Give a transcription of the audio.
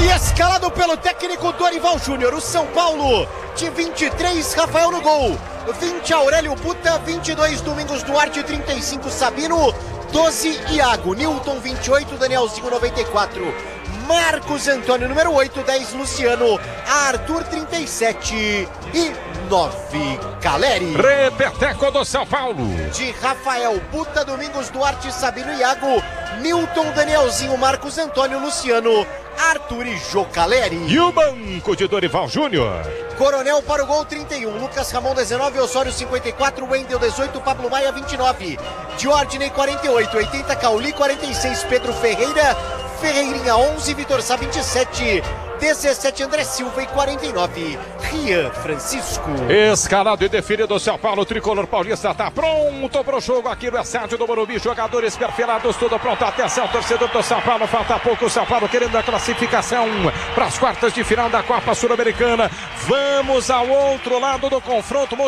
E escalado pelo técnico Dorival Júnior, o São Paulo de 23, Rafael no gol, 20 Aurélio Buta, 22 Domingos Duarte, 35 Sabino, 12 Iago, Newton 28, Danielzinho 94, Marcos Antônio número 8, 10 Luciano, Arthur 37 e 9 Caleri. Repeteco do São Paulo. De Rafael Buta, Domingos Duarte, Sabino e Iago, Newton, Danielzinho, Marcos Antônio, Luciano, Arthur e Jô Caleri. E o banco de Dorival Júnior. Coronel para o gol 31, Lucas Ramon 19, Osório 54, Wendel 18, Pablo Maia 29, Diordney 48, 80 Cauli 46, Pedro Ferreira, Ferreirinha 11, Vitor Sá 27, 17 André Silva e 49 Rian Francisco. Escalado e definido o São Paulo, o tricolor paulista está pronto para o jogo aqui no estádio do Morumbi. Jogadores perfilados, tudo pronto. Atenção, torcedor do São Paulo, falta pouco. O São Paulo querendo a classificação para as quartas de final da Copa Sul-Americana. Vamos ao outro lado do confronto.